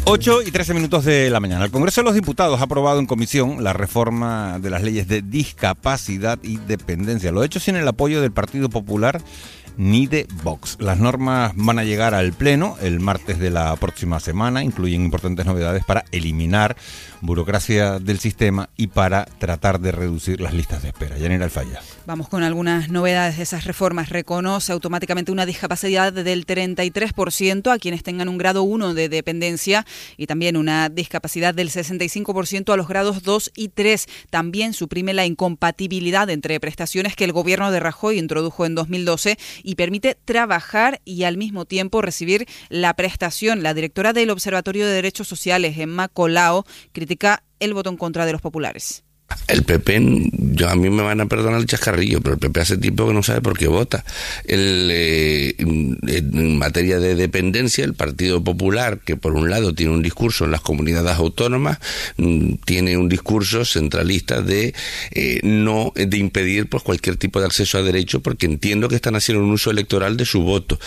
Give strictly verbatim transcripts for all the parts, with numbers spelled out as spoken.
ocho y trece minutos de la mañana. El Congreso de los Diputados ha aprobado en comisión la reforma de las leyes de discapacidad y dependencia. Lo ha hecho sin el apoyo del Partido Popular ni de Vox. Las normas van a llegar al Pleno el martes de la próxima semana. Incluyen importantes novedades para eliminar burocracia del sistema y para tratar de reducir las listas de espera. Yanira Alfaya. Vamos con algunas novedades de esas reformas. Reconoce automáticamente una discapacidad del treinta y tres por ciento a quienes tengan un grado uno de dependencia y también una discapacidad del sesenta y cinco por ciento a los grados dos y tres. También suprime la incompatibilidad entre prestaciones que el gobierno de Rajoy introdujo en dos mil doce y permite trabajar y al mismo tiempo recibir la prestación. La directora del Observatorio de Derechos Sociales, Emma Colau, critica el voto en contra de los populares. El P P, yo, a mí me van a perdonar el chascarrillo, pero el P P hace tiempo que no sabe por qué vota. El, eh, en materia de dependencia, el Partido Popular, que por un lado tiene un discurso en las comunidades autónomas, tiene un discurso centralista de eh, no de impedir pues cualquier tipo de acceso a derecho, porque entiendo que están haciendo un uso electoral de su voto.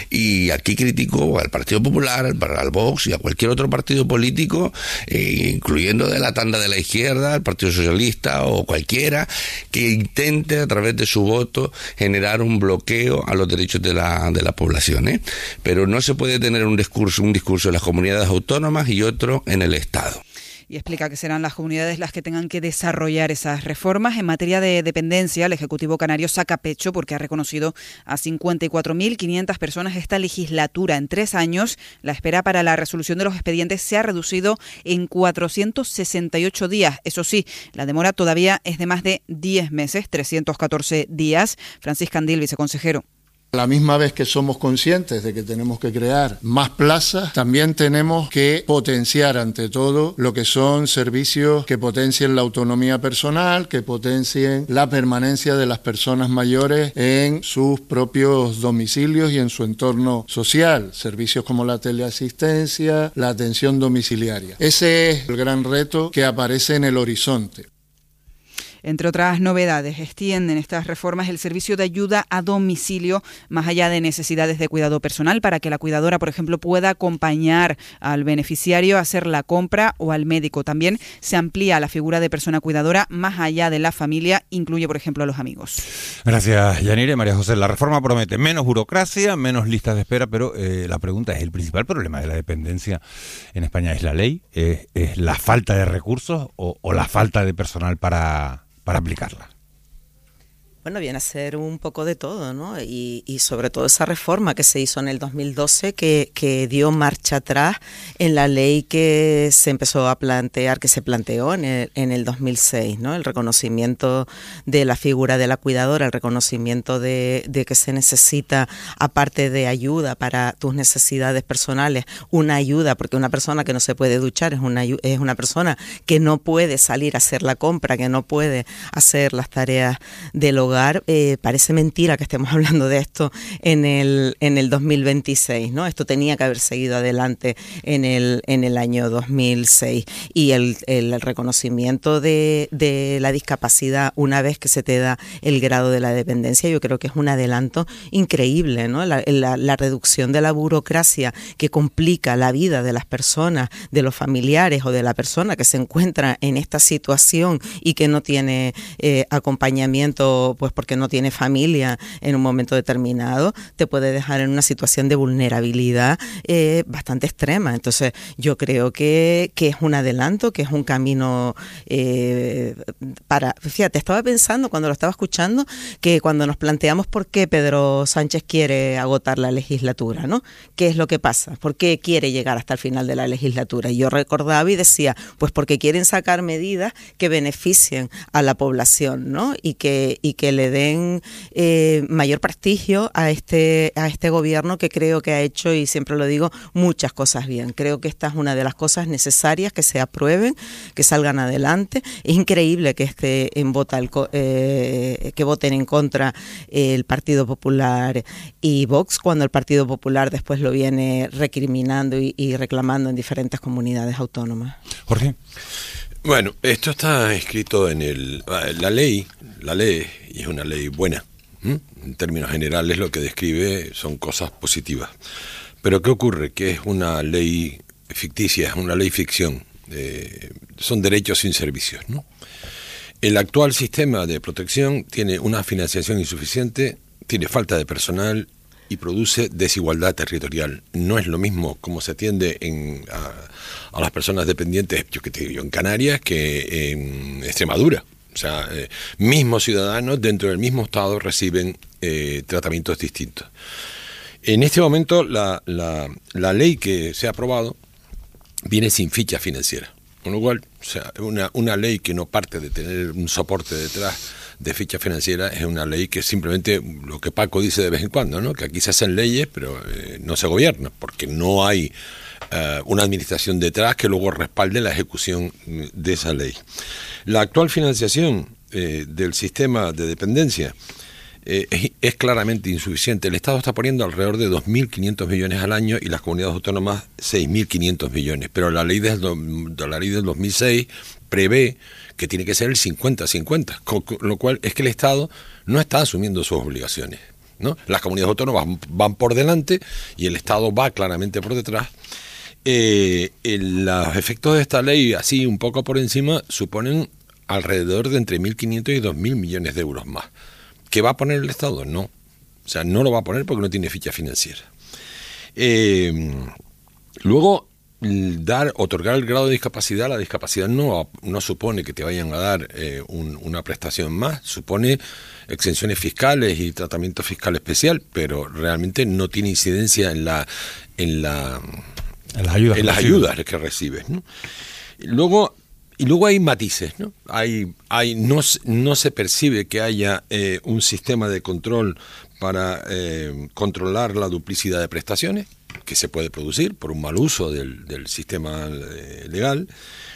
Y aquí critico al Partido Popular, al, al Vox y a cualquier otro partido político, eh, incluyendo de la tanda de la izquierda, al Partido Socialista o cualquiera que intente a través de su voto generar un bloqueo a los derechos de la de la población, ¿eh? Pero no se puede tener un discurso un discurso en las comunidades autónomas y otro en el Estado. Y explica que serán las comunidades las que tengan que desarrollar esas reformas. En materia de dependencia, el Ejecutivo canario saca pecho porque ha reconocido a cincuenta y cuatro mil quinientas personas esta legislatura. En tres años, la espera para la resolución de los expedientes se ha reducido en cuatrocientos sesenta y ocho días. Eso sí, la demora todavía es de más de diez meses, trescientos catorce días. Francisco Andil, viceconsejero. A la misma vez que somos conscientes de que tenemos que crear más plazas, también tenemos que potenciar ante todo lo que son servicios que potencien la autonomía personal, que potencien la permanencia de las personas mayores en sus propios domicilios y en su entorno social. Servicios como la teleasistencia, la atención domiciliaria. Ese es el gran reto que aparece en el horizonte. Entre otras novedades, extienden estas reformas el servicio de ayuda a domicilio más allá de necesidades de cuidado personal para que la cuidadora, por ejemplo, pueda acompañar al beneficiario a hacer la compra o al médico. También se amplía la figura de persona cuidadora más allá de la familia, incluye, por ejemplo, a los amigos. Gracias, Yanire. María José, la reforma promete menos burocracia, menos listas de espera, pero eh, la pregunta es, ¿el principal problema de la dependencia en España es la ley? ¿Es, es la falta de recursos o, o la falta de personal para... para aplicarla? Bueno, viene a ser un poco de todo, ¿no? Y, y sobre todo esa reforma que se hizo en el dos mil doce que, que dio marcha atrás en la ley que se empezó a plantear, que se planteó en el, en el dos mil seis, ¿no? El reconocimiento de la figura de la cuidadora, el reconocimiento de, de que se necesita, aparte de ayuda para tus necesidades personales, una ayuda, porque una persona que no se puede duchar es una, es una persona que no puede salir a hacer la compra, que no puede hacer las tareas del hogar. Eh, parece mentira que estemos hablando de esto en el en el dos mil veintiséis, ¿no? Esto tenía que haber seguido adelante en el en el año dos mil seis y el, el reconocimiento de, de la discapacidad una vez que se te da el grado de la dependencia, yo creo que es un adelanto increíble, ¿no? La, la, la reducción de la burocracia que complica la vida de las personas, de los familiares o de la persona que se encuentra en esta situación y que no tiene eh, acompañamiento, pues porque no tiene familia en un momento determinado, te puede dejar en una situación de vulnerabilidad eh, bastante extrema. Entonces yo creo que, que es un adelanto, que es un camino eh, para... Fíjate, estaba pensando cuando lo estaba escuchando que cuando nos planteamos por qué Pedro Sánchez quiere agotar la legislatura, ¿no? ¿Qué es lo que pasa? ¿Por qué quiere llegar hasta el final de la legislatura? Y yo recordaba y decía, pues porque quieren sacar medidas que beneficien a la población, ¿no? Y que, y que le den eh, mayor prestigio a este a este gobierno que creo que ha hecho, y siempre lo digo, muchas cosas bien. Creo que esta es una de las cosas necesarias que se aprueben, que salgan adelante. Es increíble que esté en vota el, eh, que voten en contra el Partido Popular y Vox, cuando el Partido Popular después lo viene recriminando y, y reclamando en diferentes comunidades autónomas. Jorge. Bueno, esto está escrito en el la ley, la ley y es una ley buena. ¿Mm? En términos generales lo que describe son cosas positivas. Pero ¿qué ocurre? Que es una ley ficticia, es una ley ficción. Eh, son derechos sin servicios, ¿no? El actual sistema de protección tiene una financiación insuficiente, tiene falta de personal y produce desigualdad territorial. No es lo mismo cómo se atiende en, a, a las personas dependientes, yo que te digo, en Canarias que en Extremadura. O sea, eh, mismos ciudadanos dentro del mismo estado reciben eh, tratamientos distintos. En este momento la, la, la ley que se ha aprobado viene sin ficha financiera, con lo cual, o sea, una, una ley que no parte de tener un soporte detrás de ficha financiera es una ley que simplemente, lo que Paco dice de vez en cuando, ¿no? Que aquí se hacen leyes, pero eh, no se gobierna, porque no hay uh, una administración detrás que luego respalde la ejecución de esa ley. La actual financiación eh, del sistema de dependencia Eh, es, es claramente insuficiente. El Estado está poniendo alrededor de dos mil quinientos millones al año y las comunidades autónomas seis mil quinientos millones, pero la ley del, de la ley del dos mil seis prevé que tiene que ser el cincuenta cincuenta, con lo cual es que el Estado no está asumiendo sus obligaciones, ¿no? Las comunidades autónomas van por delante y el Estado va claramente por detrás. Eh, el, los efectos de esta ley, así un poco por encima, suponen alrededor de entre mil quinientos y dos mil millones de euros más. ¿Qué va a poner el Estado? No. O sea, no lo va a poner porque no tiene ficha financiera. Eh, luego, dar, otorgar el grado de discapacidad, la discapacidad no, no supone que te vayan a dar eh, un, una prestación más, supone exenciones fiscales y tratamiento fiscal especial, pero realmente no tiene incidencia en la en la en las ayudas, en las ayudas que recibes, ¿no? Luego, Y luego hay matices, ¿no? Hay, hay, no, no se percibe que haya eh, un sistema de control para eh, controlar la duplicidad de prestaciones, que se puede producir por un mal uso del, del sistema eh, legal.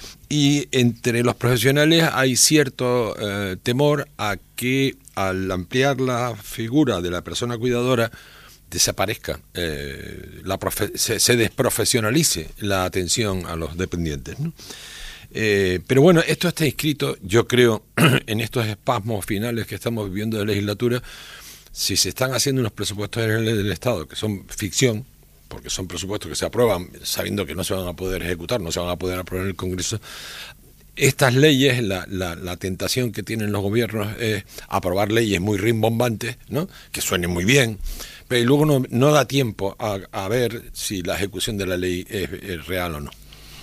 Y entre los profesionales hay cierto eh, temor a que al ampliar la figura de la persona cuidadora desaparezca, eh, la profe- se, se desprofesionalice la atención a los dependientes, ¿no? Eh, pero bueno, esto está inscrito, yo creo, en estos espasmos finales que estamos viviendo de legislatura. Si se están haciendo unos presupuestos generales del Estado que son ficción, porque son presupuestos que se aprueban sabiendo que no se van a poder ejecutar, no se van a poder aprobar en el Congreso, estas leyes, la, la, la tentación que tienen los gobiernos es aprobar leyes muy rimbombantes, ¿no? Que suenen muy bien, pero luego no, no da tiempo a, a ver si la ejecución de la ley es, es real o no.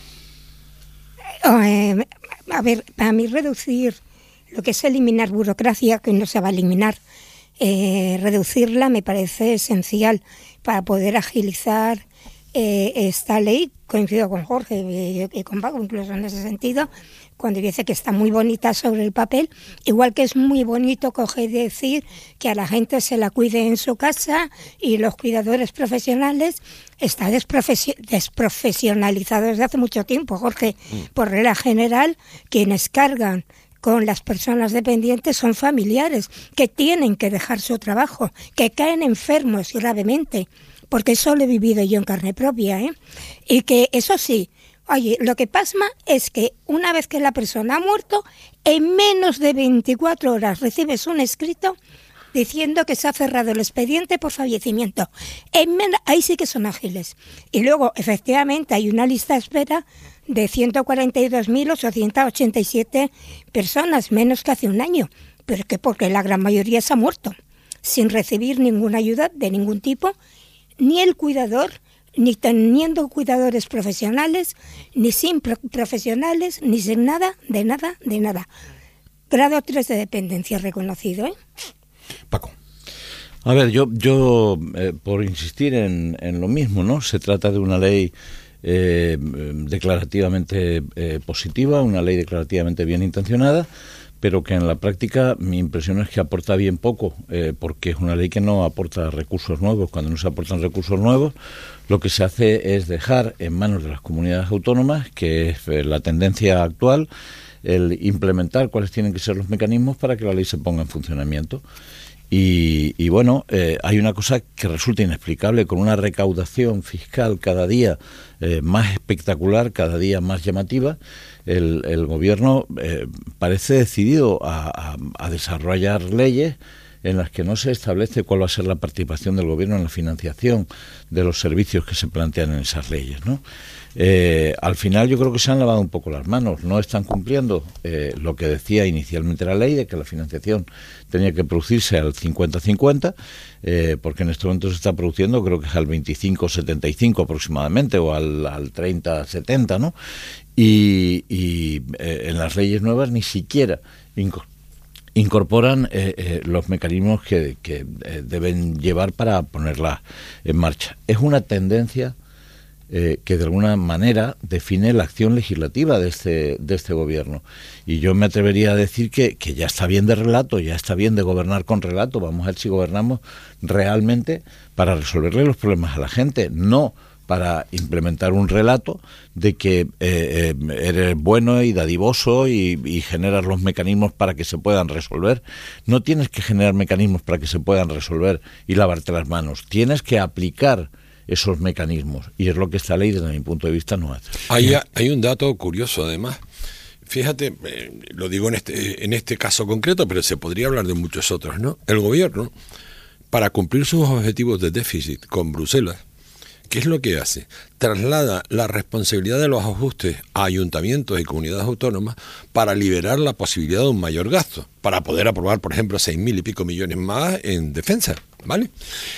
Eh, a ver, para mí reducir lo que es eliminar burocracia, que no se va a eliminar, eh, reducirla me parece esencial para poder agilizar eh, esta ley. Coincido con Jorge y, y con Paco incluso en ese sentido, cuando dice que está muy bonita sobre el papel, igual que es muy bonito coger y decir que a la gente se la cuide en su casa y los cuidadores profesionales está desprofesi- desprofesionalizado desde hace mucho tiempo, Jorge. Mm. Por regla general, quienes cargan con las personas dependientes son familiares que tienen que dejar su trabajo, que caen enfermos gravemente, porque eso lo he vivido yo en carne propia, ¿eh? Y que eso sí, oye, lo que pasma es que una vez que la persona ha muerto, en menos de veinticuatro horas recibes un escrito diciendo que se ha cerrado el expediente por fallecimiento. En men- ahí sí que son ágiles. Y luego, efectivamente, hay una lista de espera de ciento cuarenta y dos mil ochocientas ochenta y siete personas, menos que hace un año, pero que porque la gran mayoría se ha muerto, sin recibir ninguna ayuda de ningún tipo, ni el cuidador, ni teniendo cuidadores profesionales, ni sin pro- profesionales, ni sin nada, de nada, de nada. Grado tres de dependencia reconocido, ¿eh? Paco. A ver, yo, yo eh, por insistir en, en lo mismo, ¿no? Se trata de una ley eh, declarativamente eh, positiva, una ley declarativamente bien intencionada, pero que en la práctica mi impresión es que aporta bien poco, eh, porque es una ley que no aporta recursos nuevos. Cuando no se aportan recursos nuevos, lo que se hace es dejar en manos de las comunidades autónomas, que es eh, la tendencia actual, el implementar cuáles tienen que ser los mecanismos para que la ley se ponga en funcionamiento. Y, y bueno, eh, hay una cosa que resulta inexplicable, con una recaudación fiscal cada día eh, más espectacular, cada día más llamativa. El, el gobierno eh, parece decidido a, a, a desarrollar leyes en las que no se establece cuál va a ser la participación del gobierno en la financiación de los servicios que se plantean en esas leyes, ¿no? Eh, al final yo creo que se han lavado un poco las manos, no están cumpliendo eh, lo que decía inicialmente la ley, de que la financiación tenía que producirse al cincuenta cincuenta, eh, porque en este momento se está produciendo, creo que es al veinticinco setenta y cinco aproximadamente, o al, al treinta setenta, ¿no? Y, y eh, en las leyes nuevas ni siquiera incorporan eh, eh, los mecanismos que, que eh, deben llevar para ponerla en marcha. Es una tendencia Eh, que de alguna manera define la acción legislativa de este, de este gobierno. Y yo me atrevería a decir que, que ya está bien de relato, ya está bien de gobernar con relato. Vamos a ver si gobernamos realmente para resolverle los problemas a la gente, no para implementar un relato de que eh, eh, eres bueno y dadivoso y, y generas los mecanismos para que se puedan resolver. No tienes que generar mecanismos para que se puedan resolver y lavarte las manos. Tienes que aplicar esos mecanismos, y es lo que esta ley desde mi punto de vista no hace. Hay, hay un dato curioso además, fíjate, eh, lo digo en este, en este caso concreto, pero se podría hablar de muchos otros, ¿no? El gobierno, para cumplir sus objetivos de déficit con Bruselas, ¿qué es lo que hace? Traslada la responsabilidad de los ajustes a ayuntamientos y comunidades autónomas para liberar la posibilidad de un mayor gasto, para poder aprobar, por ejemplo, seis mil y pico millones más en defensa, ¿vale?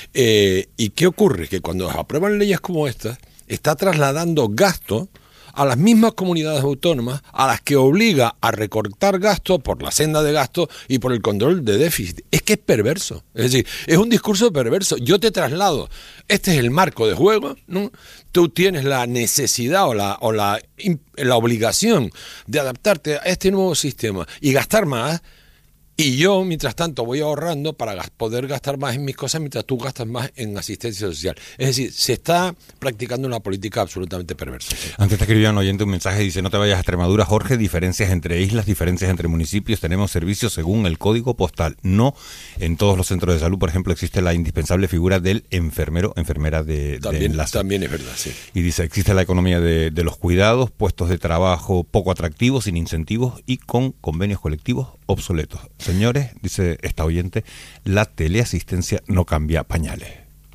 Eh, ¿Y qué ocurre? Que cuando aprueban leyes como estas, está trasladando gasto a las mismas comunidades autónomas a las que obliga a recortar gasto por la senda de gasto y por el control de déficit. Es que es perverso, es decir, es un discurso perverso. Yo te traslado, este es el marco de juego, ¿no? Tú tienes la necesidad o la, o la, la obligación de adaptarte a este nuevo sistema y gastar más. Y yo, mientras tanto, voy ahorrando para poder gastar más en mis cosas mientras tú gastas más en asistencia social. Es decir, se está practicando una política absolutamente perversa. Antes te escribía un oyente un mensaje, dice: no te vayas a Extremadura, Jorge, diferencias entre islas, diferencias entre municipios, tenemos servicios según el código postal. No en todos los centros de salud, por ejemplo, existe la indispensable figura del enfermero, enfermera de, también, de enlace. También es verdad, sí. Y dice, existe la economía de, de los cuidados, puestos de trabajo poco atractivos, sin incentivos y con convenios colectivos obsoletos. Señores, dice esta oyente, la teleasistencia no cambia pañales.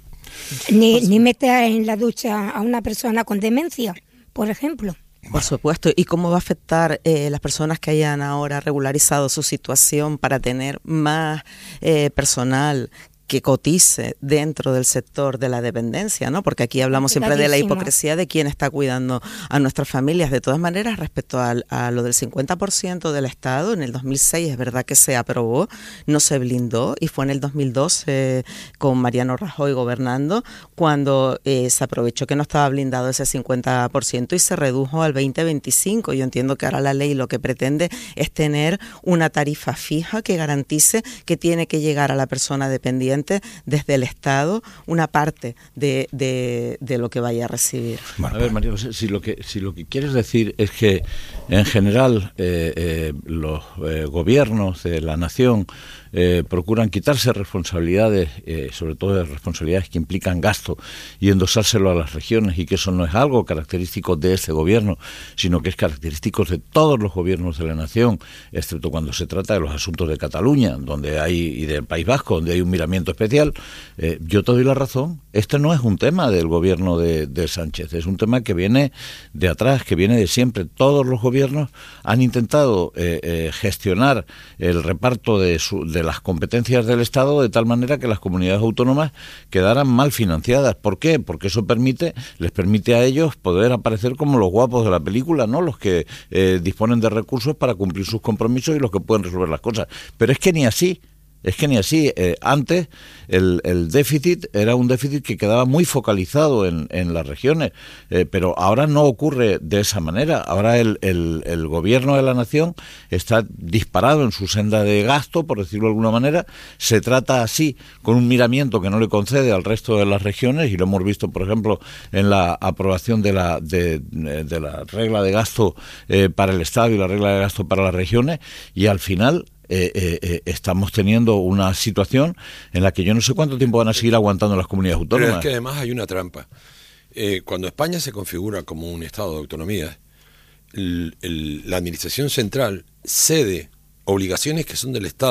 Ni, ni mete en la ducha a una persona con demencia, por ejemplo. Por supuesto. ¿Y cómo va a afectar eh, las personas que hayan ahora regularizado su situación para tener más eh, personal que cotice dentro del sector de la dependencia, ¿no? Porque aquí hablamos siempre de la hipocresía de quién está cuidando a nuestras familias. De todas maneras, respecto a, a lo del cincuenta por ciento del Estado, en el dos mil seis es verdad que se aprobó, no se blindó, y fue en el dos mil doce eh, con Mariano Rajoy gobernando cuando eh, se aprovechó que no estaba blindado ese cincuenta por ciento y se redujo al veinte veinticinco. Yo entiendo que ahora la ley lo que pretende es tener una tarifa fija que garantice que tiene que llegar a la persona dependiente desde el Estado una parte de, de, de lo que vaya a recibir. A ver, María José, si lo que si lo que quieres decir es que en general eh, eh, los eh, gobiernos de la nación eh, procuran quitarse responsabilidades, eh, sobre todo de responsabilidades que implican gasto, y endosárselo a las regiones, y que eso no es algo característico de este gobierno, sino que es característico de todos los gobiernos de la nación, excepto cuando se trata de los asuntos de Cataluña, donde hay, y del País Vasco, donde hay un miramiento especial. Eh, yo te doy la razón. Este no es un tema del gobierno de, de Sánchez, es un tema que viene de atrás, que viene de siempre. Todos los gobiernos han intentado eh, eh, gestionar el reparto de, su, de las competencias del Estado de tal manera que las comunidades autónomas quedaran mal financiadas. ¿Por qué? Porque eso permite, les permite a ellos poder aparecer como los guapos de la película, ¿no? Los que eh, disponen de recursos para cumplir sus compromisos y los que pueden resolver las cosas. Pero es que ni así. Es que ni así. Eh, antes el, el déficit era un déficit que quedaba muy focalizado en, en las regiones, eh, pero ahora no ocurre de esa manera. Ahora el, el, el gobierno de la nación está disparado en su senda de gasto, por decirlo de alguna manera. Se trata así, con un miramiento que no le concede al resto de las regiones, y lo hemos visto, por ejemplo, en la aprobación de la, de, de la regla de gasto eh, para el Estado y la regla de gasto para las regiones, y al final Eh, eh, eh, estamos teniendo una situación en la que yo no sé cuánto tiempo van a seguir aguantando las comunidades autónomas. Pero es que además hay una trampa. Eh, cuando España se configura como un estado de autonomía, el, el, la administración central cede obligaciones que son del Estado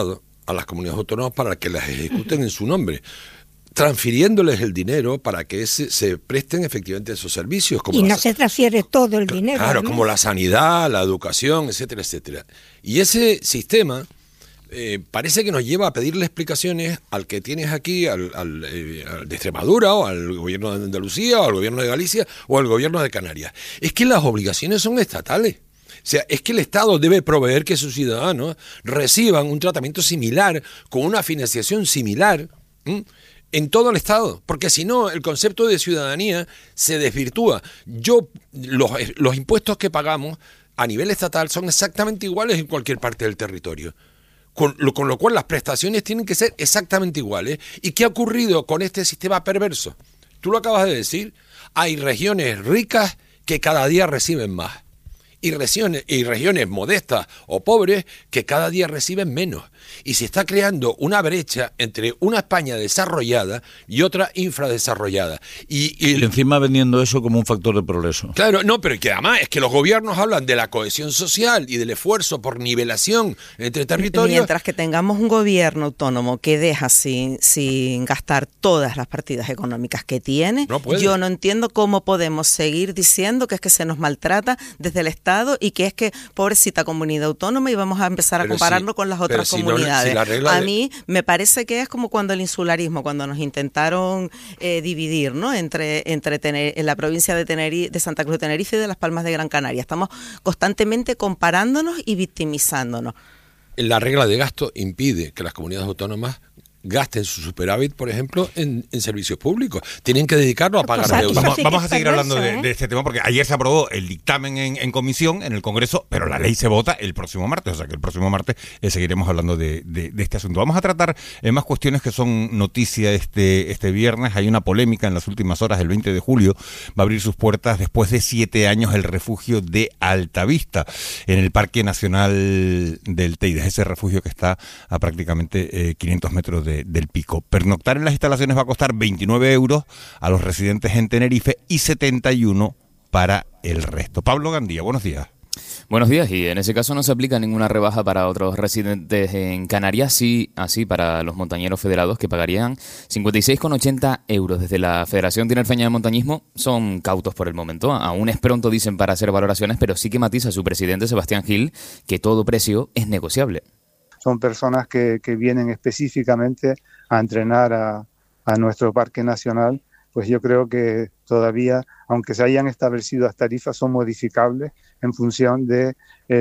a las comunidades autónomas para que las ejecuten en su nombre, transfiriéndoles el dinero para que se, se presten efectivamente esos servicios. Como y no la, se transfiere todo el dinero. Claro, ¿no? como la sanidad, la educación, etcétera, etcétera. Y ese sistema eh, parece que nos lleva a pedirle explicaciones al que tienes aquí, al, al, eh, al de Extremadura, o al gobierno de Andalucía, o al gobierno de Galicia, o al gobierno de Canarias. Es que las obligaciones son estatales. O sea, es que el Estado debe proveer que sus ciudadanos reciban un tratamiento similar, con una financiación similar, ¿m? en todo el Estado, porque si no, el concepto de ciudadanía se desvirtúa. Yo, los, los impuestos que pagamos a nivel estatal son exactamente iguales en cualquier parte del territorio, con lo, con lo cual las prestaciones tienen que ser exactamente iguales. ¿Y qué ha ocurrido con este sistema perverso? Tú lo acabas de decir, hay regiones ricas que cada día reciben más, y regiones, y regiones modestas o pobres que cada día reciben menos. Y se está creando una brecha entre una España desarrollada y otra infradesarrollada. Y, y, y encima vendiendo eso como un factor de progreso. Claro, no, pero que además es que los gobiernos hablan de la cohesión social y del esfuerzo por nivelación entre territorios. Mientras que tengamos un gobierno autónomo que deja sin, sin gastar todas las partidas económicas que tiene, no yo no entiendo cómo podemos seguir diciendo que es que se nos maltrata desde el Estado y que es que pobrecita comunidad autónoma y vamos a empezar a pero compararlo si, con las otras si comunidades. No, si a de... mí me parece que es como cuando el insularismo, cuando nos intentaron eh, dividir, ¿no? Entre, entre tener, en la provincia de, Tenerife, de Santa Cruz de Tenerife y de Las Palmas de Gran Canaria. Estamos constantemente comparándonos y victimizándonos. La regla de gasto impide que las comunidades autónomas gasten su superávit, por ejemplo, en, en servicios públicos. Tienen que dedicarlo a pagar deuda. Vamos, vamos a seguir hablando de, de este tema, porque ayer se aprobó el dictamen en, en comisión, en el Congreso, pero la ley se vota el próximo martes, o sea que el próximo martes eh, seguiremos hablando de, de, de este asunto. Vamos a tratar eh, más cuestiones que son noticia este, este viernes. Hay una polémica en las últimas horas. El veinte de julio va a abrir sus puertas después de siete años el refugio de Altavista, en el Parque Nacional del Teide, ese refugio que está a prácticamente eh, quinientos metros de De, del Pico. Pernoctar en las instalaciones va a costar veintinueve euros a los residentes en Tenerife y setenta y uno para el resto. Pablo Gandía, buenos días. Buenos días, y en ese caso no se aplica ninguna rebaja para otros residentes en Canarias, sí, así para los montañeros federados que pagarían cincuenta y seis con ochenta euros. Desde la Federación Tinerfeña de Montañismo son cautos por el momento, aún es pronto dicen para hacer valoraciones, pero sí que matiza su presidente Sebastián Gil que todo precio es negociable. Son personas que, que vienen específicamente a entrenar a, a nuestro Parque Nacional, pues yo creo que todavía, aunque se hayan establecido las tarifas, son modificables en función de,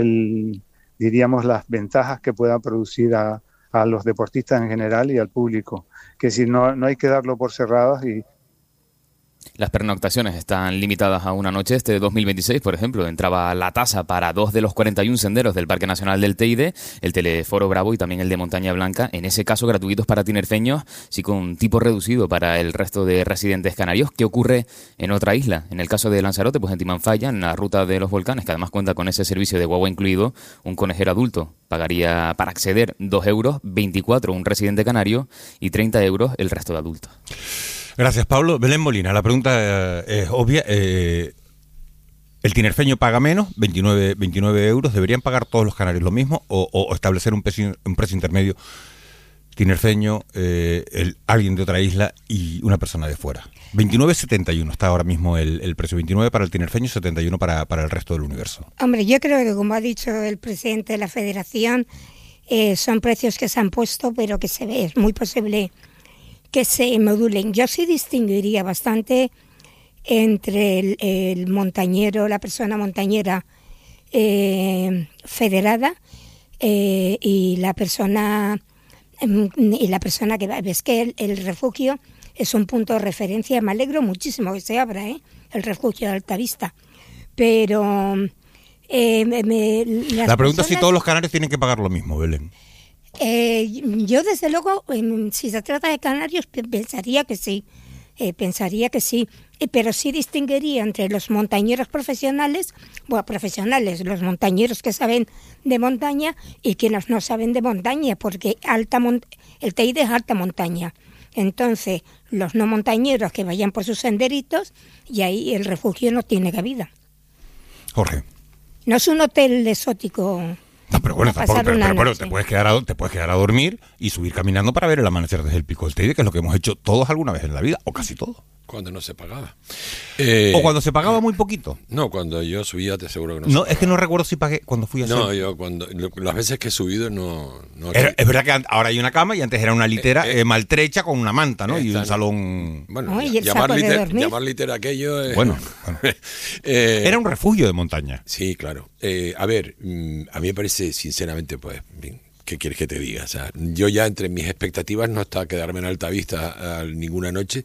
el, diríamos, las ventajas que puedan producir a, a los deportistas en general y al público. Que si no, no hay que darlo por cerradas y las pernoctaciones están limitadas a una noche. Este dos mil veintiséis, por ejemplo, entraba la tasa para dos de los cuarenta y uno senderos del Parque Nacional del Teide, el Teleforo Bravo y también el de Montaña Blanca, en ese caso gratuitos para tinerfeños, sí con tipo reducido para el resto de residentes canarios. ¿Qué ocurre en otra isla? En el caso de Lanzarote, pues en Timanfaya, en la ruta de los volcanes, que además cuenta con ese servicio de guagua incluido, un conejero adulto pagaría para acceder dos euros, veinticuatro un residente canario y treinta euros el resto de adultos. Gracias, Pablo. Belén Molina, la pregunta eh, es obvia. Eh, ¿El tinerfeño paga menos, veintinueve, veintinueve euros? ¿Deberían pagar todos los canarios lo mismo o, o establecer un precio, un precio intermedio? Tinerfeño, eh, el, alguien de otra isla y una persona de fuera. veintinueve setenta y uno está ahora mismo el, el precio. veintinueve para el tinerfeño, setenta y uno para, para el resto del universo. Hombre, yo creo que, como ha dicho el presidente de la Federación, eh, son precios que se han puesto, pero que se ve, es muy posible que se modulen. Yo sí distinguiría bastante entre el, el montañero, la persona montañera eh, federada eh, y la persona y la persona que va. Ves que el, el refugio es un punto de referencia. Me alegro muchísimo que se abra ¿eh? el refugio de Altavista, pero eh, me, las la pregunta personas, es si todos los canarios tienen que pagar lo mismo, Belén. Eh, yo desde luego, eh, si se trata de canarios, pensaría que sí, eh, pensaría que sí, eh, pero sí distinguiría entre los montañeros profesionales, bueno, profesionales, los montañeros que saben de montaña y quienes no saben de montaña, porque alta mont- el Teide es alta montaña. Entonces, los no montañeros que vayan por sus senderitos y ahí el refugio no tiene cabida. Jorge. No es un hotel exótico No, pero bueno, a tampoco, pasar pero, una pero, pero noche. te puedes quedar a, te puedes quedar a dormir y subir caminando para ver el amanecer desde el Pico del Teide, que es lo que hemos hecho todos alguna vez en la vida, o casi todos. Cuando no se pagaba. Eh, o cuando se pagaba muy poquito. No, cuando yo subía te aseguro que no. No, se es que no recuerdo si pagué cuando fui a hacer. No, yo cuando lo- las veces que he subido no. no Era- es verdad que an- ahora hay una cama y antes era una litera Eh, eh, eh, maltrecha con una manta, ¿no? Y Esta un no. salón. Bueno, Ay, ¿y el llamar, saco de liter- dormir? llamar litera aquello. eh, Bueno, bueno. eh, Era un refugio de montaña. Sí, claro. Eh, a ver, mm, a mí me parece, sinceramente, pues, bien, ¿qué quieres que te diga? O sea, yo ya entre mis expectativas no está quedarme en Altavista a ninguna noche.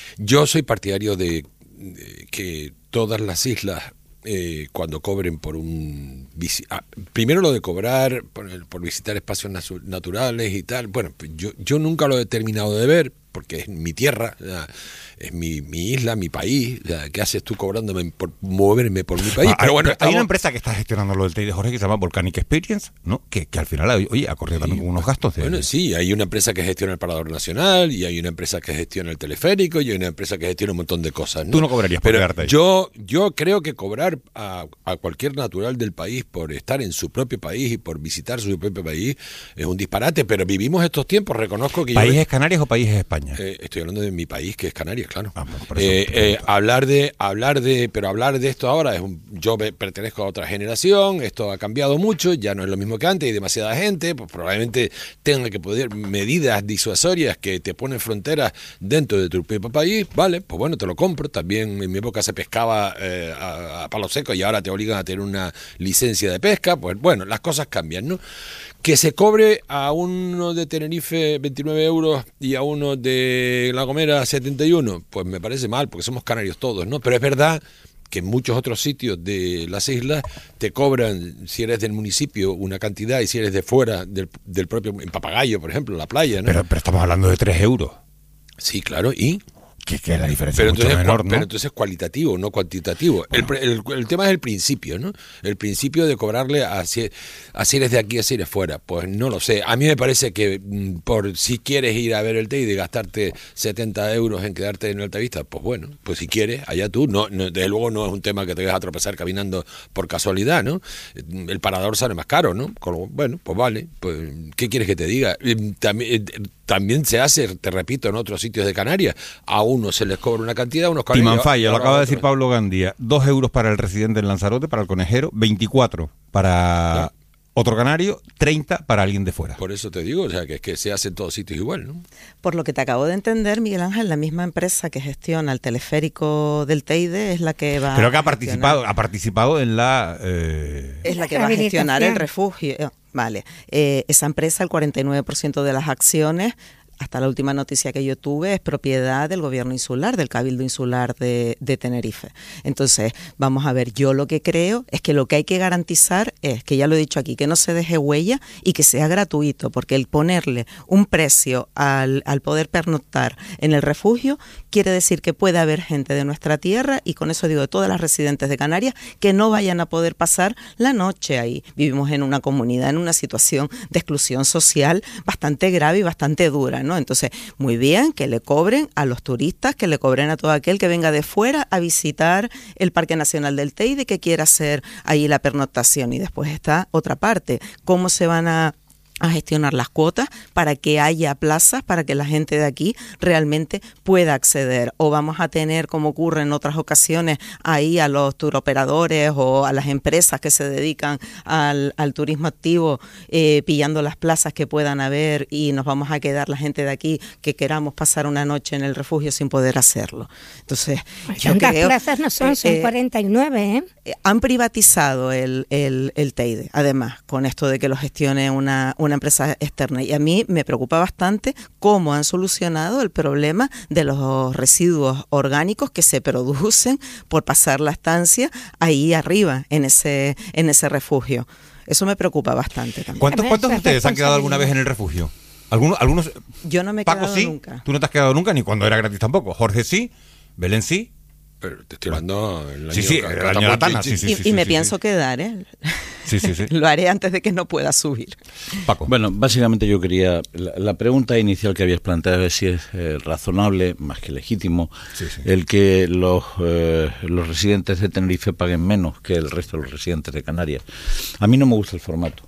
Yo soy partidario de, de que todas las islas, eh, cuando cobren por un... visi- ah, primero lo de cobrar por, el- por visitar espacios nasu- naturales y tal, bueno, pues yo, yo nunca lo he terminado de ver, porque es mi tierra, o sea, es mi, mi isla, mi país. O sea, ¿qué haces tú cobrándome por moverme por mi país? Ah, Pero hay- bueno, hay estamos- una empresa que está gestionando lo del Teide, Jorge, que se llama Volcanic Experience, ¿no? Que, que al final, oye, ha corrido también con unos gastos de... Bueno, sí, hay una empresa que gestiona el Parador Nacional, y hay una empresa que gestiona el teleférico, y hay una empresa que gestiona un montón de cosas, ¿no? Tú no cobrarías por Pero quedarte ahí. yo, yo creo que cobrar a, a cualquier natural del país por estar en su propio país y por visitar su propio país es un disparate, pero vivimos estos tiempos, reconozco que yo... ¿Países Canarias o países España? Eh, estoy hablando de mi país, que es Canarias, claro. Ah, bueno, por eso Eh, te eh, pregunto. hablar de, hablar de, pero hablar de esto ahora es un, yo me- pertenezco a otra generación, esto ha cambiado mucho, ya no es lo mismo que antes, hay demasiada gente, pues probablemente tenga que poder medidas disuasorias que te ponen fronteras dentro de tu propio país, vale, pues bueno, te lo compro. También en mi época se pescaba eh, a, a palo seco y ahora te obligan a tener una licencia de pesca, pues bueno, las cosas cambian, ¿no? Que se cobre a uno de Tenerife veintinueve euros y a uno de La Gomera setenta y uno, pues me parece mal, porque somos canarios todos, ¿no? Pero es verdad que en muchos otros sitios de las islas te cobran, si eres del municipio, una cantidad, y si eres de fuera, del, del propio, en Papagayo, por ejemplo, la playa, ¿no? Pero, pero estamos hablando de tres euros. Sí, claro, y... Que, que la diferencia Pero es mucho entonces, menor, cua- ¿no? pero entonces cualitativo, no cuantitativo. El, pre- el, el tema es el principio, ¿no? El principio de cobrarle a si, a si eres de aquí, a si eres fuera. Pues no lo sé. A mí me parece que mm, por si quieres ir a ver el Teide y gastarte setenta euros en quedarte en Altavista, pues bueno, pues si quieres, allá tú. No, no, desde luego no es un tema que te vayas a tropezar caminando por casualidad, ¿no? El parador sale más caro, ¿no? Con lo- bueno, pues vale. Pues, ¿qué quieres que te diga? Eh, También... eh, También se hace, te repito, en otros sitios de Canarias. A unos se les cobra una cantidad, a unos cobran... Timanfaya, lo ahora acaba de otros. decir Pablo Gandía. Dos euros para el residente en Lanzarote, para el conejero, veinticuatro para otro canario, treinta para alguien de fuera. Por eso te digo, o sea, que es que se hace en todos sitios igual, ¿no? Por lo que te acabo de entender, Miguel Ángel, la misma empresa que gestiona el teleférico del Teide es la que va Creo que ha a participado, gestionar- ha participado en la... eh, es la que va a gestionar el Rehabilitación. refugio. Vale, eh, esa empresa, el cuarenta y nueve por ciento de las acciones, hasta la última noticia que yo tuve, es propiedad del gobierno insular, del Cabildo Insular de, de Tenerife. Entonces, vamos a ver, yo lo que creo es que lo que hay que garantizar es, que ya lo he dicho aquí, que no se deje huella y que sea gratuito, porque el ponerle un precio al, al poder pernoctar en el refugio quiere decir que puede haber gente de nuestra tierra, y con eso digo de todas las residentes de Canarias, que no vayan a poder pasar la noche ahí. Vivimos en una comunidad, en una situación de exclusión social bastante grave y bastante dura, ¿no? Entonces, muy bien que le cobren a los turistas, que le cobren a todo aquel que venga de fuera a visitar el Parque Nacional del Teide, que quiera hacer ahí la pernoctación. Y después está otra parte, cómo se van a a gestionar las cuotas para que haya plazas, para que la gente de aquí realmente pueda acceder, o vamos a tener, como ocurre en otras ocasiones, ahí a los turoperadores o a las empresas que se dedican al, al turismo activo eh, pillando las plazas que puedan haber, y nos vamos a quedar la gente de aquí que queramos pasar una noche en el refugio sin poder hacerlo. Entonces, yo Tantas creo, plazas no son, son eh, cuarenta y nueve, ¿eh? eh, han privatizado el, el, el Teide, además, con esto de que lo gestione una, una empresa externa. Y a mí me preocupa bastante cómo han solucionado el problema de los residuos orgánicos que se producen por pasar la estancia ahí arriba, en ese, en ese refugio. Eso me preocupa bastante también. ¿Cuántos, cuántos de ustedes han quedado alguna vez en el refugio? Algunos, algunos. Yo no me he Paco quedado sí, nunca. tú no te has quedado nunca, ni cuando era gratis tampoco. Jorge sí, Belén sí. Pero te estoy hablando el año Sí, sí, ca- el catapult- año la Tana, sí, sí, y sí, y me sí, pienso sí. quedar, ¿eh? Sí, sí, sí. Lo haré antes de que no pueda subir. Paco. Bueno, básicamente yo quería... La, la pregunta inicial que habías planteado es si es eh, razonable, más que legítimo, Sí, sí. el que los, eh, los residentes de Tenerife paguen menos que el resto de los residentes de Canarias. A mí no me gusta el formato.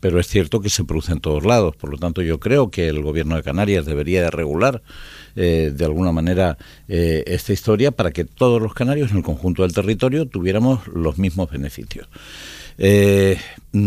pero es cierto que se produce en todos lados. Por lo tanto, yo creo que el Gobierno de Canarias debería de regular eh, de alguna manera eh, esta historia para que todos los canarios en el conjunto del territorio tuviéramos los mismos beneficios. Eh,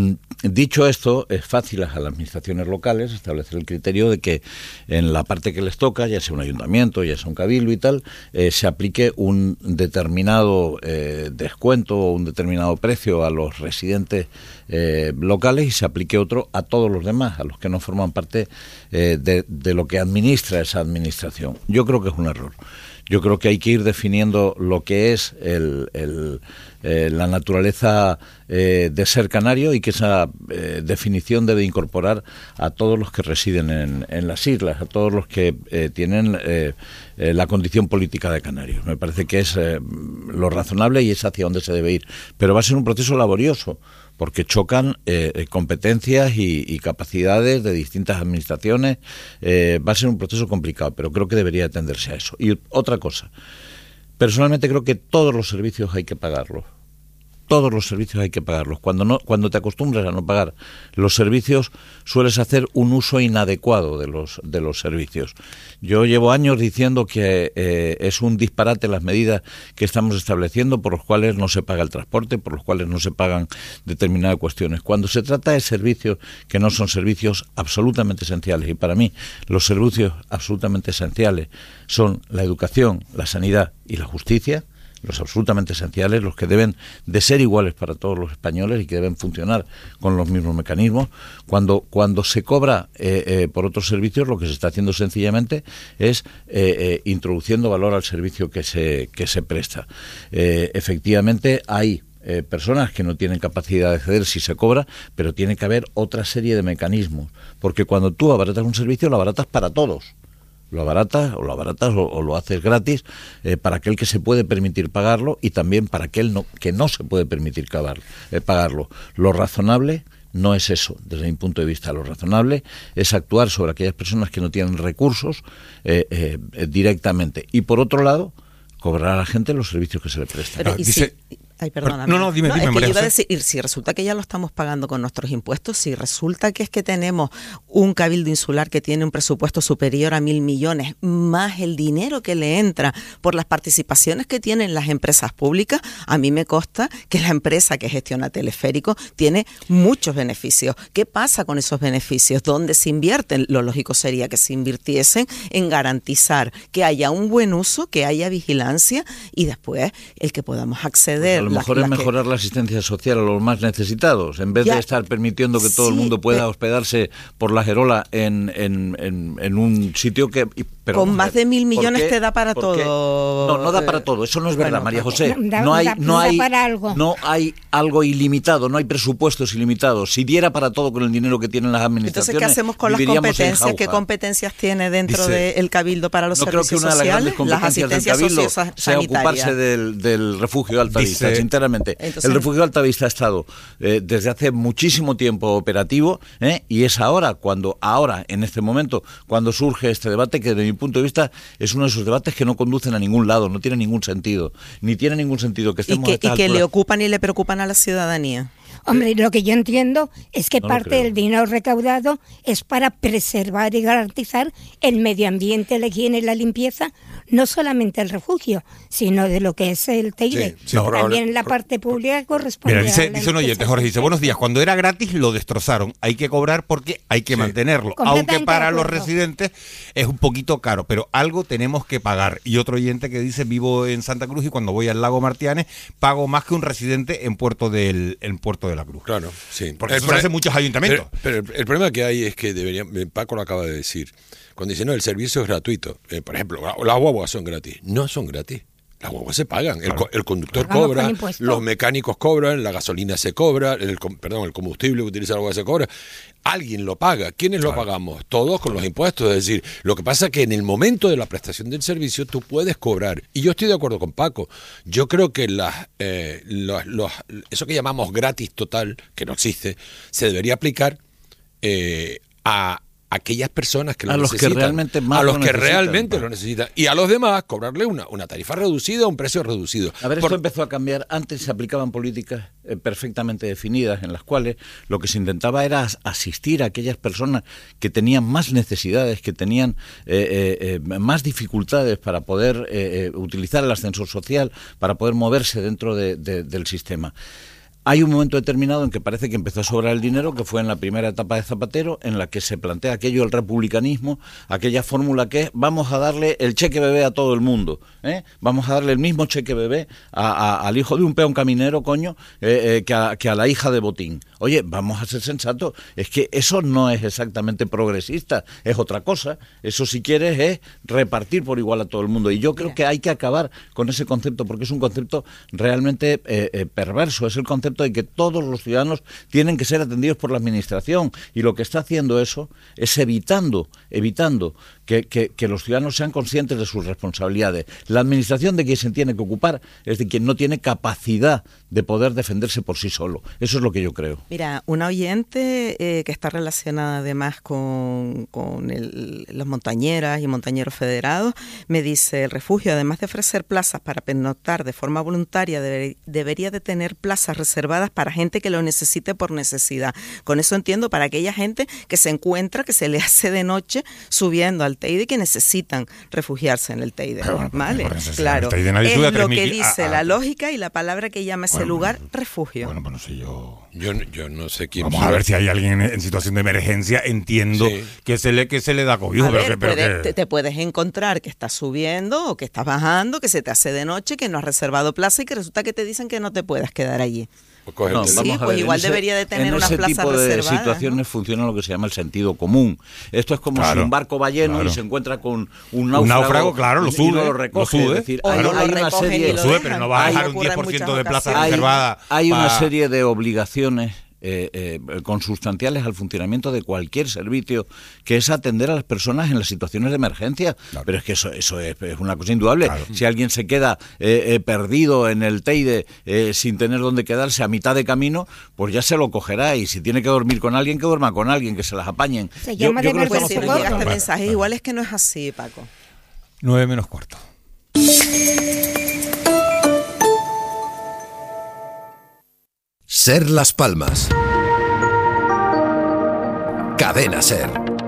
dicho esto, es fácil a las administraciones locales establecer el criterio de que en la parte que les toca, ya sea un ayuntamiento, ya sea un cabildo y tal, eh, se aplique un determinado eh, descuento o un determinado precio a los residentes eh, locales y se aplique otro a todos los demás, a los que no forman parte eh, de, de lo que administra esa administración. Yo creo que es un error. Yo creo que hay que ir definiendo lo que es el, el, eh, la naturaleza eh, de ser canario y que esa eh, definición debe incorporar a todos los que residen en, en las islas, a todos los que eh, tienen eh, eh, la condición política de canarios. Me parece que es eh, lo razonable y es hacia donde se debe ir. Pero va a ser un proceso laborioso, porque chocan eh, competencias y, y capacidades de distintas administraciones. Eh, va a ser un proceso complicado, pero creo que debería atenderse a eso. Y otra cosa, personalmente creo que todos los servicios hay que pagarlos. Todos los servicios hay que pagarlos. Cuando no, cuando te acostumbras a no pagar los servicios, sueles hacer un uso inadecuado de los de los servicios. Yo llevo años diciendo que eh, es un disparate las medidas que estamos estableciendo por los cuales no se paga el transporte, por los cuales no se pagan determinadas cuestiones. Cuando se trata de servicios que no son servicios absolutamente esenciales, y para mí los servicios absolutamente esenciales son la educación, la sanidad y la justicia, los absolutamente esenciales, los que deben de ser iguales para todos los españoles y que deben funcionar con los mismos mecanismos. Cuando cuando se cobra eh, eh, por otros servicios, lo que se está haciendo sencillamente es eh, eh, introduciendo valor al servicio que se que se presta. Eh, efectivamente, hay eh, personas que no tienen capacidad de acceder si se cobra, pero tiene que haber otra serie de mecanismos, porque cuando tú abaratas un servicio, lo abaratas para todos. Lo abaratas o lo abaratas o, o lo haces gratis eh, para aquel que se puede permitir pagarlo y también para aquel no, que no se puede permitir pagar, eh, pagarlo. Lo razonable no es eso, desde mi punto de vista. Lo razonable es actuar sobre aquellas personas que no tienen recursos eh, eh, directamente. Y por otro lado, cobrar a la gente los servicios que se le prestan. Pero, ¿y Dice... si... Ay, perdóname. No, no, dime, no, dime, es que María yo iba a José. decir, si resulta que ya lo estamos pagando con nuestros impuestos, si resulta que es que tenemos un cabildo insular que tiene un presupuesto superior a mil millones, más el dinero que le entra por las participaciones que tienen las empresas públicas, a mí me consta que la empresa que gestiona Teleférico tiene muchos beneficios. ¿Qué pasa con esos beneficios? ¿Dónde se invierten? Lo lógico sería que se invirtiesen en garantizar que haya un buen uso, que haya vigilancia y después el que podamos acceder. Pues a lo mejor la, es la mejorar que... la asistencia social a los más necesitados, en vez ya, de estar permitiendo que todo sí, el mundo pueda pero, hospedarse por la Gerola en, en, en, en un sitio que... Pero, con más de mil millones qué, te da para todo. No, no da para todo, eso no es verdad, bueno, María José. Da, no hay, da, no da hay, para algo. no hay algo ilimitado, no hay presupuestos ilimitados. Si diera para todo con el dinero que tienen las administraciones, entonces, ¿qué hacemos con las competencias? ¿Qué competencias tiene dentro del Cabildo para los no servicios sociales? No creo que una de las grandes sociales? competencias del Cabildo sea ocuparse del, del refugio de Altavista, dice, sinceramente. Entonces, el refugio de Altavista ha estado eh, desde hace muchísimo tiempo operativo eh, y es ahora, cuando ahora, en este momento, cuando surge este debate, que desde mi punto de vista es uno de esos debates que no conducen a ningún lado, no tiene ningún sentido, ni tiene ningún sentido que estemos... Y que, y que altura. le ocupan y le preocupan a la ciudadanía. Hombre, lo que yo entiendo es que no parte del dinero recaudado es para preservar y garantizar el medio ambiente, la higiene y la limpieza, no solamente el refugio, sino de lo que es el Teide. Sí, sí, no, también probable, la parte pública corresponde. Mira, dice, a la dice un oyente, Jorge, dice, buenos días, cuando era gratis lo destrozaron, hay que cobrar porque hay que sí. mantenerlo, aunque para los residentes es un poquito caro, pero algo tenemos que pagar. Y otro oyente que dice, vivo en Santa Cruz y cuando voy al lago Martianes pago más que un residente en Puerto del en Puerto de la Cruz. Claro, sí. Porque eso se hace en muchos ayuntamientos. Pero, pero el, el problema que hay es que debería, Paco lo acaba de decir, cuando dice, no, el servicio es gratuito. Eh, por ejemplo, las guaguas son gratis. No son gratis. Las guaguas se pagan. Claro. El, el conductor Pagamos cobra, los mecánicos cobran, la gasolina se cobra, el, perdón, el combustible que utiliza la guagua se cobra. Alguien lo paga. ¿Quiénes claro. lo pagamos? Todos con los impuestos. Es decir, lo que pasa es que en el momento de la prestación del servicio tú puedes cobrar. Y yo estoy de acuerdo con Paco. Yo creo que las, eh, los, los, eso que llamamos gratis total, que no existe, se debería aplicar eh, a aquellas personas que lo a los necesitan. que realmente más a los lo que necesitan, realmente ¿no? lo necesitan. Y a los demás cobrarle una, una tarifa reducida, un precio reducido. A ver, Por... esto empezó a cambiar. Antes se aplicaban políticas eh, perfectamente definidas en las cuales lo que se intentaba era as- asistir a aquellas personas que tenían más necesidades, que tenían eh, eh, eh, más dificultades para poder eh, eh, utilizar el ascensor social, para poder moverse dentro de, de, del sistema. Hay un momento determinado en que parece que empezó a sobrar el dinero, que fue en la primera etapa de Zapatero, en la que se plantea aquello del republicanismo, aquella fórmula que es vamos a darle el cheque bebé a todo el mundo, ¿eh? Vamos a darle el mismo cheque bebé a, a, al hijo de un peón caminero, coño, eh, eh, que, a, que a la hija de Botín. Oye, vamos a ser sensatos, es que eso no es exactamente progresista, es otra cosa. Eso, si quieres, es repartir por igual a todo el mundo. Y yo creo que hay que acabar con ese concepto, porque es un concepto realmente eh, eh, perverso, es el concepto de que todos los ciudadanos tienen que ser atendidos por la administración, y lo que está haciendo eso es evitando, evitando que, que, que los ciudadanos sean conscientes de sus responsabilidades. La administración de quien se tiene que ocupar es de quien no tiene capacidad de poder defenderse por sí solo. Eso es lo que yo creo. Mira, una oyente eh, que está relacionada además con, con el, los montañeras y montañeros federados me dice: el refugio, además de ofrecer plazas para pernoctar de forma voluntaria, debe, debería de tener plazas reservadas para gente que lo necesite por necesidad. Con eso entiendo para aquella gente que se encuentra, que se le hace de noche subiendo al Teide, que necesitan refugiarse en el Teide. Bueno, ¿vale? por necesidad, Claro, el Teide nadie es sube a lo tres mil que ki- dice a- a- la lógica y la palabra que llama ese Bueno, lugar refugio. Bueno, pues no sé yo. Yo, yo no sé quién... Vamos a ver si hay alguien en, en situación de emergencia. Entiendo Sí. que se le que se le da cobijo, A pero, ver, que, pero puede- que- te, te puedes encontrar que estás subiendo o que estás bajando, que se te hace de noche, que no has reservado plaza y que resulta que te dicen que no te puedes quedar allí. Pues coge el No, teléfono. Sí, vamos a pues ver, igual en ese- debería de tener en unas ese plazas tipo de reservadas, situaciones ¿no? funciona lo que se llama el sentido común. Esto es como Claro, si un barco va lleno claro. y se encuentra con un Un náufrago. náufrago, claro, lo y- y sube, no lo lo recoge. sube. Es decir, O hay, no lo hay una recogen serie, y lo lo sube, dejan. pero no va a Hay- dejar un ocurre en diez por ciento muchas de plaza ocasiones. hay, reservada. hay una pa- serie de obligaciones eh, eh, consustanciales al funcionamiento de cualquier servicio, que es atender a las personas en las situaciones de emergencia. Claro. Pero es que eso, eso es, es una cosa indudable. Claro. Si alguien se queda eh, eh, perdido en el Teide eh, sin tener dónde quedarse a mitad de camino, pues ya se lo cogerá, y si tiene que dormir con alguien, que duerma con alguien, que se las apañen. Se llama creo deber que de Pues estamos si nos socorro. llega este Bueno, mensaje, bueno. igual es que no es así, Paco. Nueve menos cuarto. Ser Las Palmas. Cadena Ser.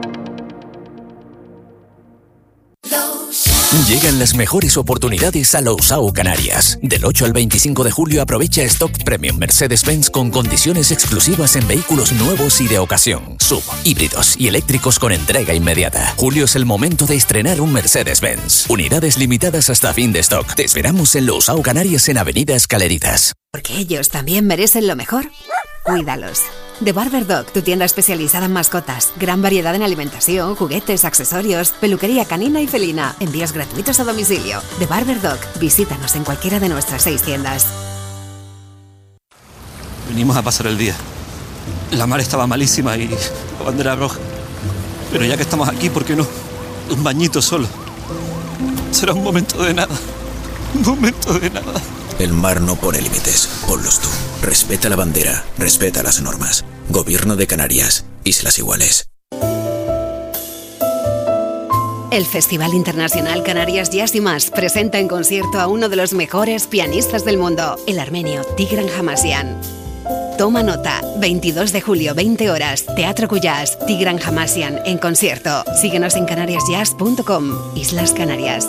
Llegan las mejores oportunidades a Lousao Canarias. Del ocho al veinticinco de julio aprovecha Stock Premium Mercedes-Benz con condiciones exclusivas en vehículos nuevos y de ocasión, sub, híbridos y eléctricos con entrega inmediata. Julio es el momento de estrenar un Mercedes-Benz. Unidades limitadas hasta fin de stock. Te esperamos en Lousao Canarias en Avenida Escaleritas. Porque ellos también merecen lo mejor. Cuídalos. The Barber Dog, tu tienda especializada en mascotas. Gran variedad en alimentación, juguetes, accesorios, peluquería canina y felina. Envíos gratuitos a domicilio. The Barber Dog. Visítanos en cualquiera de nuestras seis tiendas. Venimos a pasar el día. La mar estaba malísima y la bandera roja. Pero ya que estamos aquí, ¿por qué no? Un bañito solo. Será un momento de nada. Un momento de nada. El mar no pone límites, ponlos tú. Respeta la bandera, respeta las normas. Gobierno de Canarias, Islas Iguales. El Festival Internacional Canarias Jazz y Más presenta en concierto a uno de los mejores pianistas del mundo, el armenio Tigran Hamasyan. Toma nota, veintidós de julio, veinte horas, Teatro Cuyás, Tigran Hamasyan en concierto. Síguenos en canarias jazz punto com, Islas Canarias.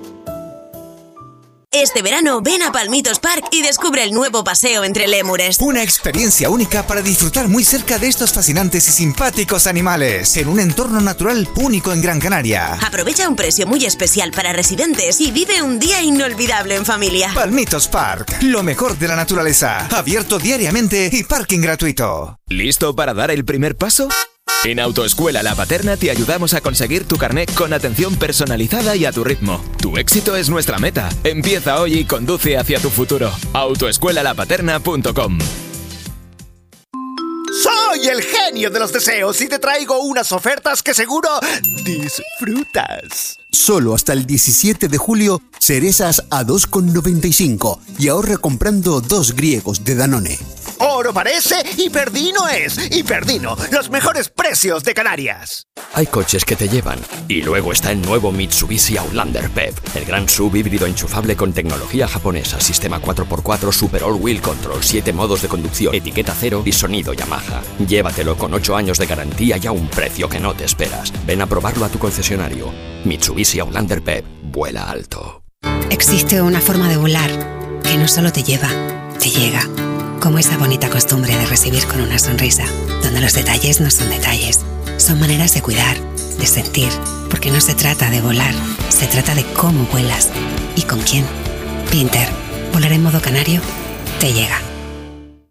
Este verano ven a Palmitos Park y descubre el nuevo paseo entre lémures. Una experiencia única para disfrutar muy cerca de estos fascinantes y simpáticos animales, en un entorno natural único en Gran Canaria. Aprovecha un precio muy especial para residentes y vive un día inolvidable en familia. Palmitos Park, lo mejor de la naturaleza, abierto diariamente y parking gratuito. ¿Listo para dar el primer paso? En Autoescuela La Paterna te ayudamos a conseguir tu carnet con atención personalizada y a tu ritmo. Tu éxito es nuestra meta. Empieza hoy y conduce hacia tu futuro. autoescuela la paterna punto com. Soy el genio de los deseos y te traigo unas ofertas que seguro disfrutas. Solo hasta el diecisiete de julio, cerezas a dos con noventa y cinco y ahorra comprando dos griegos de Danone. oro parece y Perdino es. Y Perdino, los mejores precios de Canarias. Hay coches que te llevan. Y luego está el nuevo Mitsubishi Outlander P E V, el gran sub híbrido enchufable con tecnología japonesa, sistema cuatro por cuatro Super All Wheel Control, siete modos de conducción, etiqueta cero y sonido Yamaha. Llévatelo con ocho años de garantía y a un precio que no te esperas. Ven a probarlo a tu concesionario. Mitsubishi Outlander P E V, vuela alto. Existe una forma de volar que no solo te lleva, te llega. Como esa bonita costumbre de recibir con una sonrisa, donde los detalles no son detalles, son maneras de cuidar, de sentir, porque no se trata de volar, se trata de cómo vuelas y con quién. Pinter, volar en modo canario, te llega.